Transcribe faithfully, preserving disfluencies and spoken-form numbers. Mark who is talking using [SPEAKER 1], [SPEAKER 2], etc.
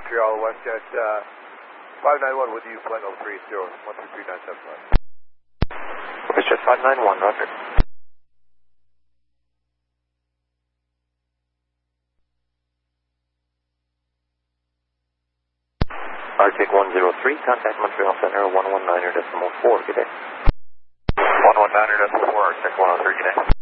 [SPEAKER 1] Montreal, WestJet, uh, five nine one with you, flight level three zero, one three three nine seven five.
[SPEAKER 2] WestJet five nine one, roger. Arctic one zero three, contact Montreal Center one one niner decimal four, good day.
[SPEAKER 3] one one niner decimal four, Arctic one oh three, good day.